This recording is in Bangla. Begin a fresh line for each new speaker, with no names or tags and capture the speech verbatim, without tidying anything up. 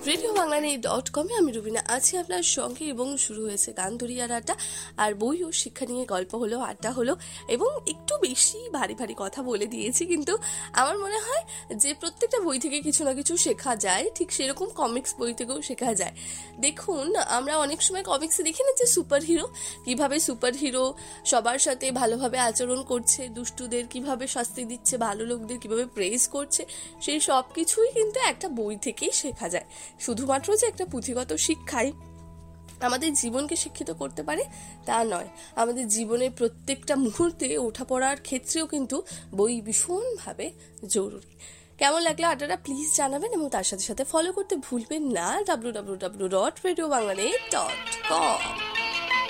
রেডিও বাংলা নিয়ে ডট কমে আমি রুবিনা আছি আপনার সঙ্গে এবং শুরু হয়েছে গান ধরিয়ার আড্ডা। আর বই ও শিক্ষা নিয়ে গল্প হলো, আড্ডা হলো এবং একটু বেশি ভারী ভারী কথা বলে দিয়েছি, কিন্তু আমার মনে হয় যে প্রত্যেকটা বই থেকে কিছু না কিছু শেখা যায়। ঠিক সেরকম কমিক্স বই থেকেও শেখা যায়। দেখুন, আমরা অনেক সময় কমিক্সে দেখি না যে সুপার হিরো কিভাবে সুপার হিরো সবার সাথে ভালোভাবে আচরণ করছে, দুষ্টুদের কিভাবে শাস্তি দিচ্ছে, ভালো লোকদের কিভাবে প্রেজ করছে, সেই সব কিছুই কিন্তু একটা বই থেকেই শেখা যায়। শুধুমাত্র যে একটা পুঁথিগত শিক্ষাই আমাদের জীবনকে শিক্ষিত করতে পারে তা নয়, আমাদের জীবনের প্রত্যেকটা মুহূর্তে ওঠা পড়ার ক্ষেত্রেও কিন্তু বই ভীষণভাবে জরুরি। কেমন লাগলো আড্ডাটা প্লিজ জানাবেন এবং তার সাথে সাথে ফলো করতে ভুলবেন না W W W dot radio Bangla dot com.